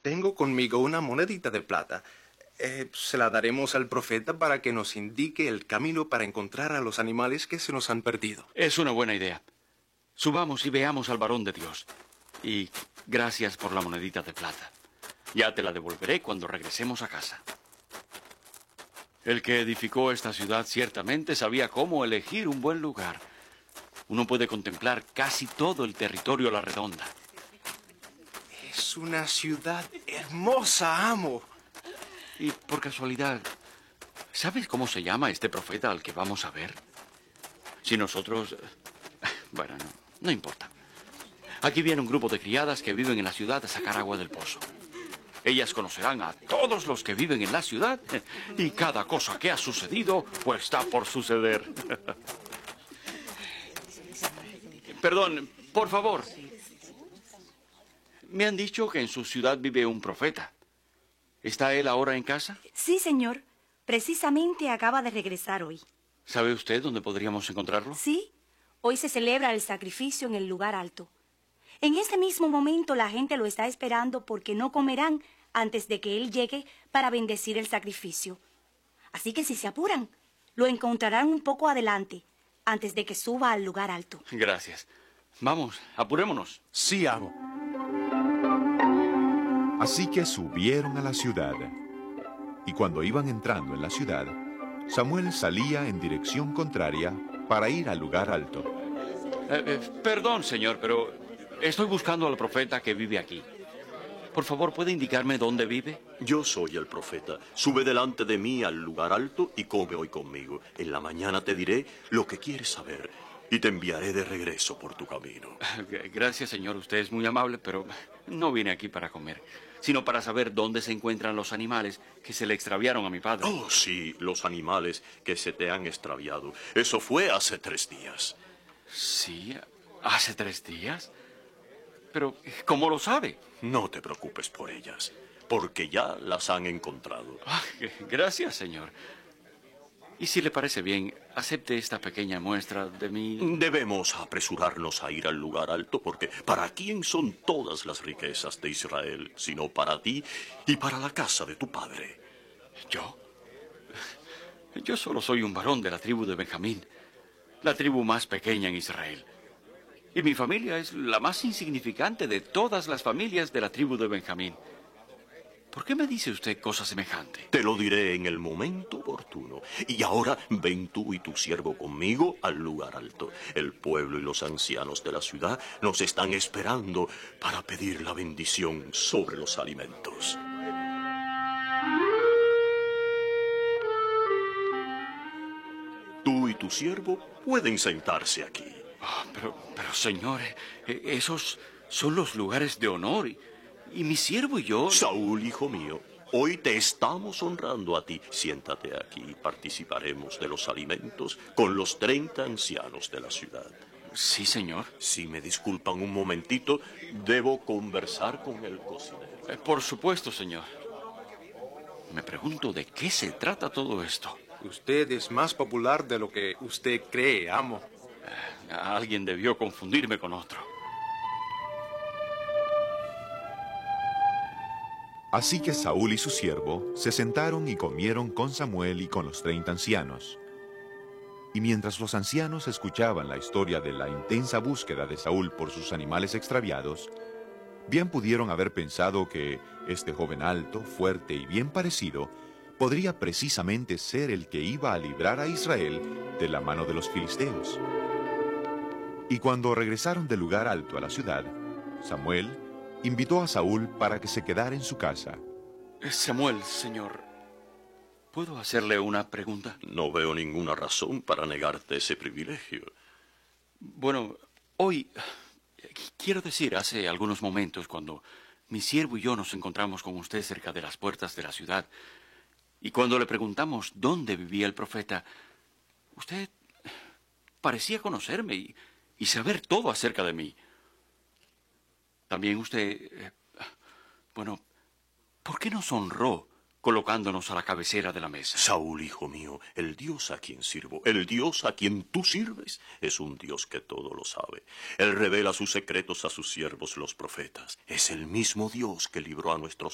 Tengo conmigo una monedita de plata. Se la daremos al profeta para que nos indique el camino para encontrar a los animales que se nos han perdido. Es una buena idea. Subamos y veamos al varón de Dios. Y gracias por la monedita de plata. Ya te la devolveré cuando regresemos a casa. El que edificó esta ciudad ciertamente sabía cómo elegir un buen lugar. Uno puede contemplar casi todo el territorio a la redonda. Es una ciudad hermosa, amo. Y por casualidad, ¿sabes cómo se llama este profeta al que vamos a ver? Si nosotros... Bueno, no importa. Aquí viene un grupo de criadas que viven en la ciudad a sacar agua del pozo. Ellas conocerán a todos los que viven en la ciudad y cada cosa que ha sucedido o está por suceder. Perdón, por favor. Me han dicho que en su ciudad vive un profeta. ¿Está él ahora en casa? Sí, señor. Precisamente acaba de regresar hoy. ¿Sabe usted dónde podríamos encontrarlo? Sí. Hoy se celebra el sacrificio en el lugar alto. En ese mismo momento la gente lo está esperando porque no comerán antes de que él llegue para bendecir el sacrificio. Así que si se apuran, lo encontrarán un poco adelante, antes de que suba al lugar alto. Gracias. Vamos, apurémonos. Sí, amo. Así que subieron a la ciudad. Y cuando iban entrando en la ciudad, Samuel salía en dirección contraria para ir al lugar alto. Perdón, señor, pero estoy buscando al profeta que vive aquí. Por favor, ¿puede indicarme dónde vive? Yo soy el profeta. Sube delante de mí al lugar alto y come hoy conmigo. En la mañana te diré lo que quieres saber y te enviaré de regreso por tu camino. Gracias, señor. Usted es muy amable, pero no vine aquí para comer, sino para saber dónde se encuentran los animales que se le extraviaron a mi padre. Oh, sí, los animales que se te han extraviado. Eso fue hace 3 días. ¿Sí? ¿Hace 3 días? Pero, ¿cómo lo sabe? No te preocupes por ellas, porque ya las han encontrado. Gracias, señor. Y si le parece bien, acepte esta pequeña muestra de mi... Debemos apresurarnos a ir al lugar alto, porque ¿para quién son todas las riquezas de Israel, sino para ti y para la casa de tu padre? ¿Yo? Yo solo soy un varón de la tribu de Benjamín, la tribu más pequeña en Israel. Y mi familia es la más insignificante de todas las familias de la tribu de Benjamín. ¿Por qué me dice usted cosa semejante? Te lo diré en el momento oportuno. Y ahora ven tú y tu siervo conmigo al lugar alto. El pueblo y los ancianos de la ciudad nos están esperando para pedir la bendición sobre los alimentos. Tú y tu siervo pueden sentarse aquí. Pero señor, esos son los lugares de honor. Y mi siervo y yo... Saúl, hijo mío, hoy te estamos honrando a ti. Siéntate aquí y participaremos de los alimentos con los 30 ancianos de la ciudad. Sí, señor. Si me disculpan un momentito, debo conversar con el cocinero. Por supuesto, señor. Me pregunto de qué se trata todo esto. Usted es más popular de lo que usted cree, amo. Alguien debió confundirme con otro. Así que Saúl y su siervo se sentaron y comieron con Samuel y con los 30 ancianos. Y mientras los ancianos escuchaban la historia de la intensa búsqueda de Saúl por sus animales extraviados, bien pudieron haber pensado que este joven alto, fuerte y bien parecido podría precisamente ser el que iba a librar a Israel de la mano de los filisteos. Y cuando regresaron del lugar alto a la ciudad, Samuel invitó a Saúl para que se quedara en su casa. Samuel, señor, ¿puedo hacerle una pregunta? No veo ninguna razón para negarte ese privilegio. Bueno, hoy, quiero decir, hace algunos momentos, cuando mi siervo y yo nos encontramos con usted cerca de las puertas de la ciudad, y cuando le preguntamos dónde vivía el profeta, usted parecía conocerme y saber todo acerca de mí. También usted, bueno, ¿por qué nos honró colocándonos a la cabecera de la mesa? Saúl, hijo mío, el Dios a quien sirvo, el Dios a quien tú sirves, es un Dios que todo lo sabe. Él revela sus secretos a sus siervos los profetas. Es el mismo Dios que libró a nuestros